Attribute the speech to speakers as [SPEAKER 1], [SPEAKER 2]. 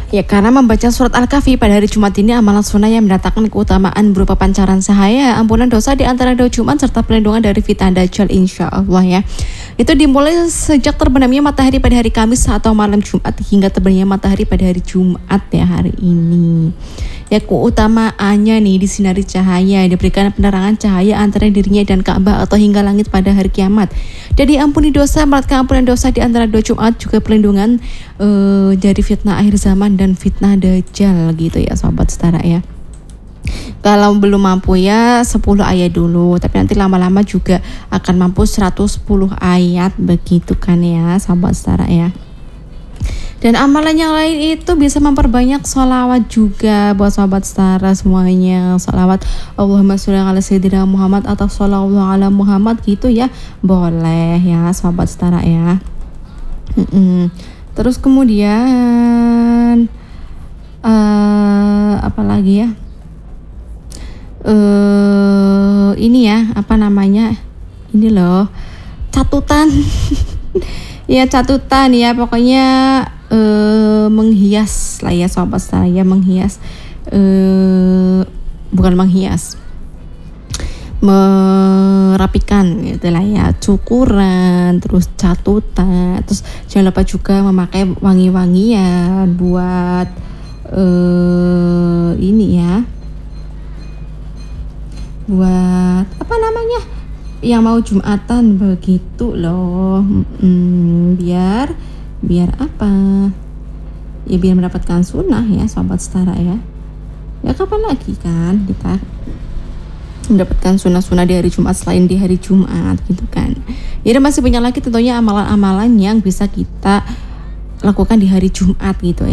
[SPEAKER 1] Ya, karena membaca surat Al-Kahfi pada hari Jumat ini amalan sunnah yang mendatangkan keutamaan berupa pancaran cahaya, ampunan dosa di antara dua Jumat, serta perlindungan dari fitnah Dajjal insya Allah ya. Itu dimulai sejak terbenamnya matahari pada hari Kamis atau malam Jumat hingga terbenamnya matahari pada hari Jumat ya hari ini. Ya, keutamaannya nih disinari cahaya, diberikan penerangan cahaya antara dirinya dan Ka'bah atau hingga langit pada hari kiamat. Jadi ampuni dosa, mendapatkan ampunan dosa di antara dua Jumat, juga perlindungan dari fitnah akhir zaman dan fitnah Dajjal gitu ya sahabat setara ya. Kalau belum mampu ya 10 ayat dulu, tapi nanti lama-lama juga akan mampu 110 ayat begitu kan ya sahabat setara ya. Dan amalan yang lain itu bisa memperbanyak sholawat juga buat sahabat setara semuanya. Sholawat Allahumma sholli ala sayyidina Muhammad atau shollallahu ala Muhammad gitu ya, boleh ya sahabat setara ya. Terus kemudian apa lagi ya, ini ya apa namanya, ini loh catutan ya catutan ya pokoknya menghias lah ya sahabat saya, menghias bukan menghias, merapikan gitu lah ya, cukuran, terus catutan, terus jangan lupa juga memakai wangi-wangian buat ini ya, buat apa namanya yang mau Jumatan begitu loh. Biar apa ya, biar mendapatkan sunnah ya sahabat setara ya. Ya kapan lagi kan kita mendapatkan sunnah-sunnah di hari Jumat selain di hari Jumat gitu kan. Ya, dan masih banyak lagi tentunya amalan-amalan yang bisa kita lakukan di hari Jumat gitu ya.